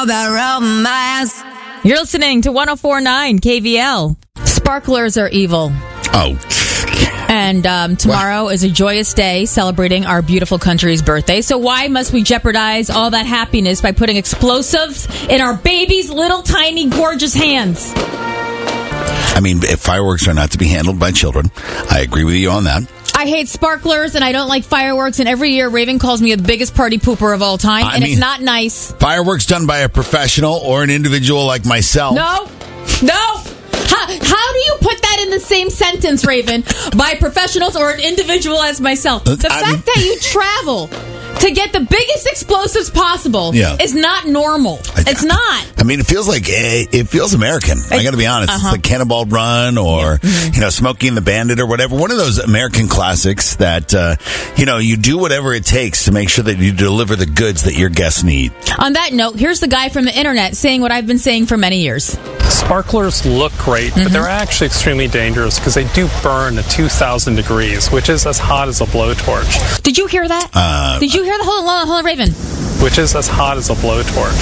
all about romance. You're listening to 104.9 KVL. Sparklers are evil. Oh. And tomorrow is a joyous day celebrating our beautiful country's birthday. So why must we jeopardize all that happiness by putting explosives in our babies' little tiny gorgeous hands? I mean, if fireworks are not to be handled by children, I agree with you on that. I hate sparklers and I don't like fireworks, and every year Raven calls me the biggest party pooper of all time, and it's not nice. Fireworks done by a professional or an individual like myself. No. How do you put that in the same sentence, Raven? By professionals or an individual as myself? The fact that you travel to get the biggest explosives possible is not normal. It's not. I mean, it feels American. I got to be honest. It's like Cannonball Run or, Smokey and the Bandit or whatever. One of those American classics that, you do whatever it takes to make sure that you deliver the goods that your guests need. On that note, here's the guy from the internet saying what I've been saying for many years. Sparklers look great, but they're actually extremely dangerous because they do burn at 2,000 degrees, which is as hot as a blowtorch. Did you hear that? Did you hear the whole Raven? Which is as hot as a blowtorch.